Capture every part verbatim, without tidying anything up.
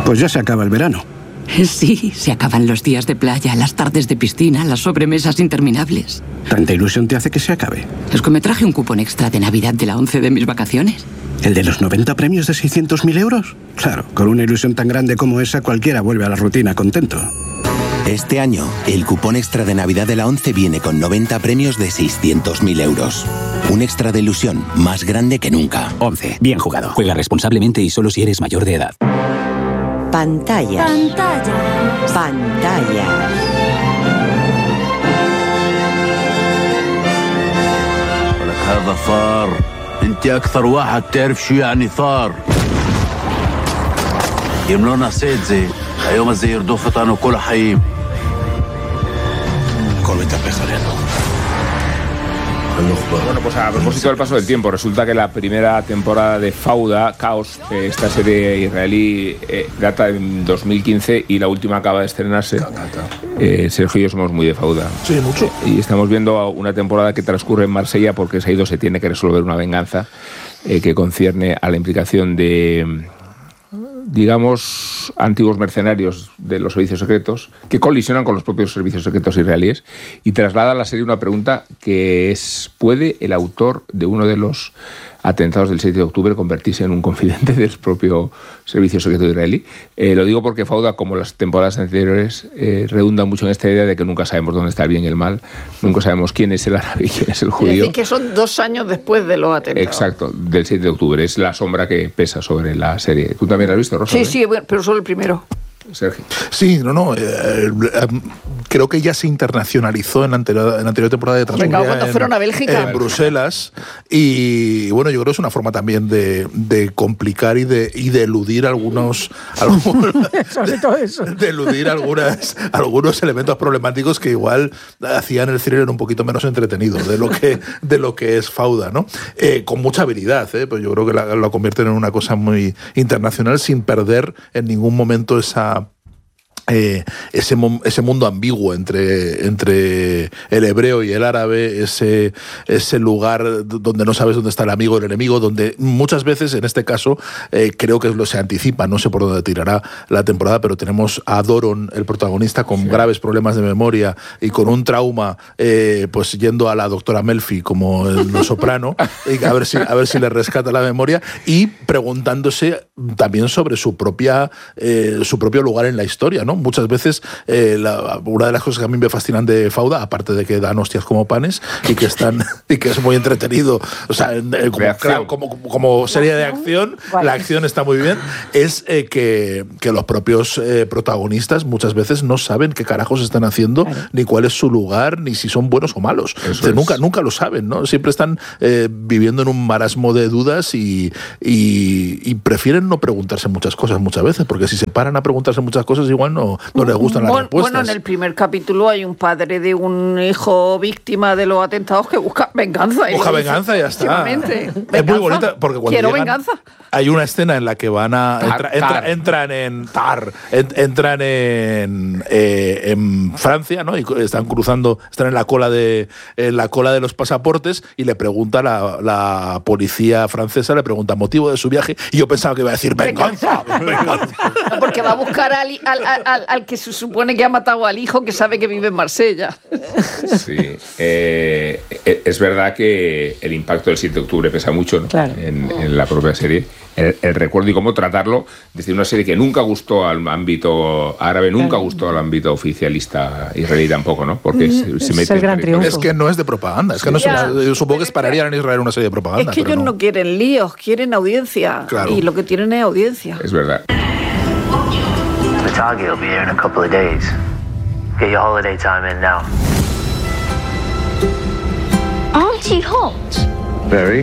Pues ya se acaba el verano. Sí, se acaban los días de playa, las tardes de piscina, las sobremesas interminables. ¿Tanta ilusión te hace que se acabe? Es que me traje un cupón extra de Navidad de la once de mis vacaciones. ¿El de los noventa premios de seiscientos mil euros? Claro, con una ilusión tan grande como esa, cualquiera vuelve a la rutina contento. Este año, el cupón extra de Navidad de la once viene con noventa premios de seiscientos mil euros. Un extra de ilusión más grande que nunca. once. Bien jugado. Juega responsablemente y solo si eres mayor de edad. Pantalla. Pantalla. Pantalla. هذا ثار انت اكثر واحد تعرف شو يعني ثار يملونا سيدزي ايوم زي يردو فطانو كل حيم كل تبخرين. Bueno, pues a propósito del paso del tiempo, resulta que la primera temporada de Fauda, Caos, eh, esta serie israelí, eh, data en dos mil quince y la última acaba de estrenarse. Eh, Sergio y yo somos muy de Fauda. Sí, mucho. Y estamos viendo una temporada que transcurre en Marsella porque Saido se tiene que resolver una venganza eh, que concierne a la implicación de, digamos, antiguos mercenarios de los servicios secretos que colisionan con los propios servicios secretos israelíes y traslada a la serie una pregunta que es: ¿puede el autor de uno de los atentados del siete de octubre convertirse en un confidente del propio servicio secreto israelí? Eh, lo digo porque Fauda, como las temporadas anteriores, eh, redunda mucho en esta idea de que nunca sabemos dónde está el bien y el mal, nunca sabemos quién es el árabe y quién es el judío. Es decir, que son dos años después de los atentados. Exacto, del siete de octubre. Es la sombra que pesa sobre la serie. ¿Tú también la has visto, Rosa? Sí, sí, pero solo el primero. Sergio. Sí, no, no. Eh, eh, creo que ya se internacionalizó en la anterior, en la anterior temporada de Transmedia. Cuando en, fueron a Bélgica. En Bruselas. Y bueno, yo creo que es una forma también de, de complicar y de, y de eludir algunos. algunos Sobre todo eso. De, de eludir algunas, algunos elementos problemáticos que igual hacían el thriller un poquito menos entretenido de lo que, de lo que es Fauda, ¿no? Eh, con mucha habilidad, ¿eh? Pues yo creo que la, lo convierten en una cosa muy internacional sin perder en ningún momento esa. Eh, ese, ese mundo ambiguo entre, entre el hebreo y el árabe, ese, ese lugar donde no sabes dónde está el amigo y el enemigo, donde muchas veces, en este caso, eh, creo que lo se anticipa, no sé por dónde tirará la temporada, pero tenemos a Doron, el protagonista, con sí. graves problemas de memoria y con un trauma, eh, pues yendo a la doctora Melfi como en Los Soprano, y a ver si, a ver si le rescata la memoria, y preguntándose también sobre su propia eh, su propio lugar en la historia, ¿no? Muchas veces eh, la, una de las cosas que a mí me fascinan de Fauda, aparte de que dan hostias como panes y que están y que es muy entretenido, o sea, eh, como, claro, como, como, como serie de acción, vale. La acción está muy bien, es eh, que, que los propios eh, protagonistas muchas veces no saben qué carajos están haciendo, claro. Ni cuál es su lugar, ni si son buenos o malos. O sea, nunca, nunca lo saben, ¿no? Siempre están eh, viviendo en un marasmo de dudas y, y, y prefieren no preguntarse muchas cosas muchas veces, porque si se paran a preguntarse muchas cosas igual no no les gustan las bueno, respuestas. Bueno, en el primer capítulo hay un padre de un hijo víctima de los atentados que busca venganza. Busca venganza y ya está. Es muy bonita porque cuando Quiero llegan, venganza. Hay una escena en la que van a entra, tar, entra, tar. entran en tar, entran en, eh, en Francia, ¿no? Y están cruzando, están en la cola de en la cola de los pasaportes y le pregunta la, la policía francesa, le pregunta motivo de su viaje y yo pensaba que iba a decir venganza, venganza. Porque va a buscar al, al, al, al que se supone que ha matado al hijo que sabe que vive en Marsella. Sí, eh, es verdad que el impacto del siete de octubre pesa mucho, ¿no? Claro. en, en la propia serie. El, el recuerdo y cómo tratarlo desde una serie que nunca gustó al ámbito árabe, nunca claro. gustó al ámbito oficialista israelí tampoco, ¿no? Porque mm, se, se mete el gran triunfo. Es que no es de propaganda, es que no ya. es una, yo supongo que esperarían en Israel una serie de propaganda. Es que pero ellos no. no quieren líos, quieren audiencia. Claro. Y lo que tienen es audiencia. Es verdad. The target will be here in a couple of days. Get your holiday time in now. Aren't you hot? Very.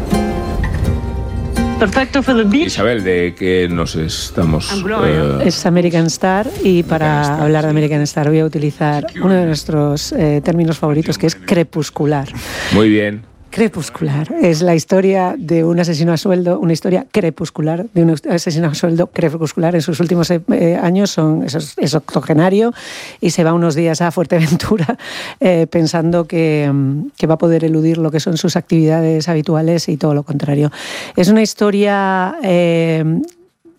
Perfecto for the beach. Isabel, ¿de qué nos estamos...? Uh... Es American Star y para American Star, hablar de American Star voy a utilizar uno de nuestros eh, términos favoritos, que es crepuscular. Muy bien. Crepuscular. Es la historia de un asesino a sueldo, una historia crepuscular, de un asesino a sueldo crepuscular. En sus últimos eh, años son, es, es octogenario y se va unos días a Fuerteventura eh, pensando que, que va a poder eludir lo que son sus actividades habituales y todo lo contrario. Es una historia... Eh,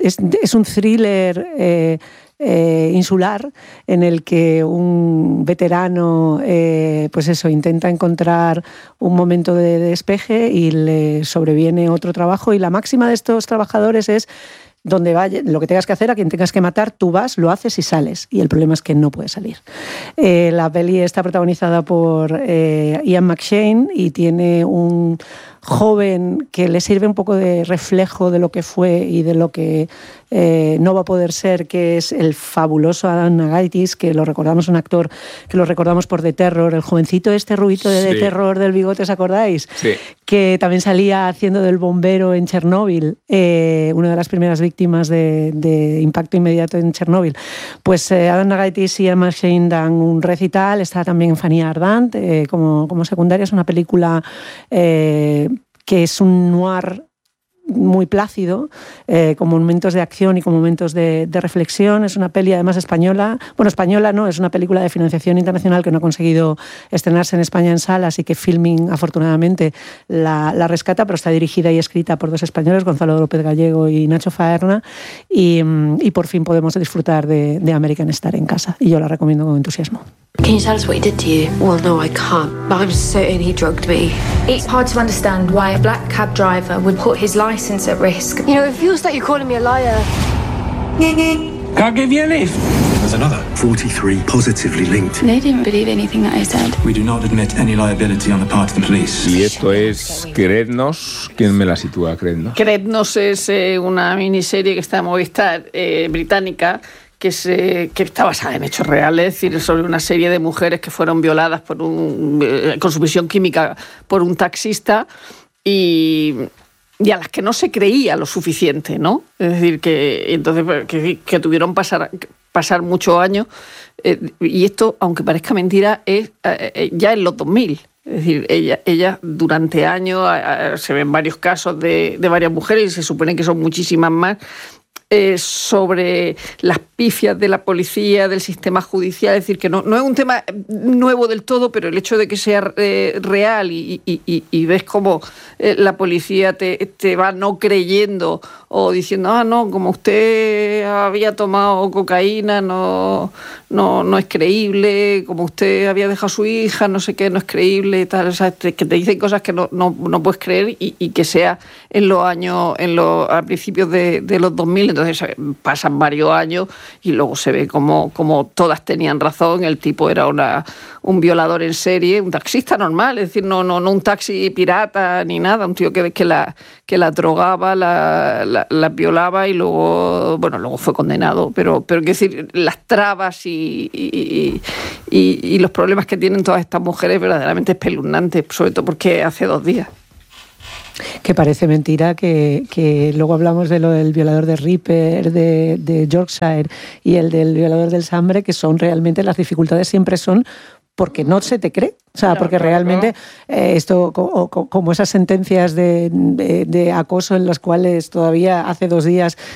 es, es un thriller eh, eh, insular en el que un veterano eh, pues eso, intenta encontrar un momento de despeje y le sobreviene otro trabajo, y la máxima de estos trabajadores es: donde vaya, lo que tengas que hacer, a quien tengas que matar, tú vas, lo haces y sales. Y el problema es que no puedes salir. Eh, la peli está protagonizada por eh, Ian McShane y tiene un joven que le sirve un poco de reflejo de lo que fue y de lo que eh, no va a poder ser, que es el fabuloso Adam Nagaitis, que lo recordamos, un actor que lo recordamos por The Terror, el jovencito este rubito de sí. The Terror del bigote, ¿os acordáis? Sí. Que también salía haciendo del bombero en Chernóbil, eh, una de las primeras víctimas de, de impacto inmediato en Chernóbil. Pues eh, Adam Nagaitis y Emma Shane dan un recital, está también Fanny Ardant eh, como, como secundaria. Es una película eh, que es un noir muy plácido, eh, con momentos de acción y con momentos de, de reflexión. Es una peli además española, bueno, española no, es una película de financiación internacional que no ha conseguido estrenarse en España en salas y que Filmin afortunadamente la, la rescata, pero está dirigida y escrita por dos españoles, Gonzalo López Gallego y Nacho Faerna, y, y por fin podemos disfrutar de, de American Star en casa, y yo la recomiendo con entusiasmo. Can you tell us what he did to you? Well, no, I can't. But I'm certain he drugged me. It's hard to understand why a black cab driver would put his license at risk. You know, it feels like you're calling me a liar. Can't give you a lift. There's another forty-three positively linked. They didn't believe anything that I said. We do not admit any liability on the part of the police. Y esto es Creednos. ¿Quién me la sitúa, Creednos? Creednos es eh, una miniserie que está en Movistar, eh, británica, que, se, que está basada en hechos reales, es decir, sobre una serie de mujeres que fueron violadas por un, eh, con sumisión química por un taxista y, y a las que no se creía lo suficiente, ¿no? Es decir, que entonces que, que tuvieron pasar pasar muchos años, eh, y esto, aunque parezca mentira, es eh, ya en los dos mil. Es decir, ella, ella durante años, eh, se ven varios casos de, de varias mujeres, y se supone que son muchísimas más, Eh, sobre las pifias de la policía, del sistema judicial. Es decir, que no, no es un tema nuevo del todo, pero el hecho de que sea eh, real y, y, y, y ves cómo eh, la policía te, te va no creyendo o diciendo, ah, no, como usted había tomado cocaína, no, no, no es creíble, como usted había dejado a su hija, no sé qué, no es creíble y tal. O sea, te, que te dicen cosas que no, no, no puedes creer, y, y que sea en los años, en los, a principios de, de los dos mil. Entonces pasan varios años y luego se ve como, como todas tenían razón. El tipo era una, un violador en serie, un taxista normal, es decir, no, no, no un taxi pirata ni nada, un tío que, que, la, que la drogaba, la, la, la violaba y luego, bueno, luego fue condenado. Pero, pero quiero decir, las trabas y, y, y, y los problemas que tienen todas estas mujeres verdaderamente espeluznantes, sobre todo porque hace dos días. Que parece mentira que, que luego hablamos de lo del violador de Ripper, de, de Yorkshire, y el del violador del Sambre, que son realmente, las dificultades siempre son porque no se te cree. O sea, claro, porque claro, realmente claro. Eh, esto, como, como esas sentencias de, de, de acoso en las cuales todavía hace dos días